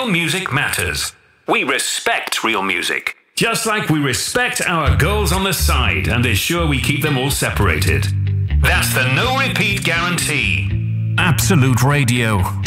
Real music matters. We respect real music. Just like we respect our girls on the side and ensure we keep them all separated. That's the no repeat guarantee. Absolute Radio.